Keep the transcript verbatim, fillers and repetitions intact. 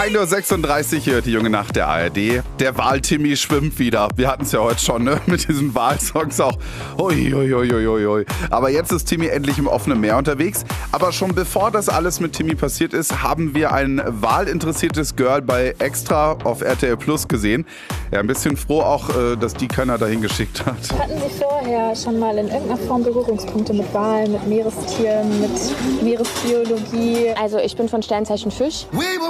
ein Uhr sechsunddreißig hier, die junge Nacht der A R D. Der Wahl-Timmy schwimmt wieder. Wir hatten es ja heute schon, ne? Mit diesen Wahlsongs auch. Ui, ui, ui, ui, ui. Aber jetzt ist Timmy endlich im offenen Meer unterwegs. Aber schon bevor das alles mit Timmy passiert ist, haben wir ein wahlinteressiertes Girl bei Extra auf R T L Plus gesehen. Ja, ein bisschen froh auch, dass die keiner dahin geschickt hat. Hatten Sie vorher schon mal in irgendeiner Form Berührungspunkte mit Wahlen, mit Meerestieren, mit Meeresbiologie? Also ich bin von Sternzeichen Fisch.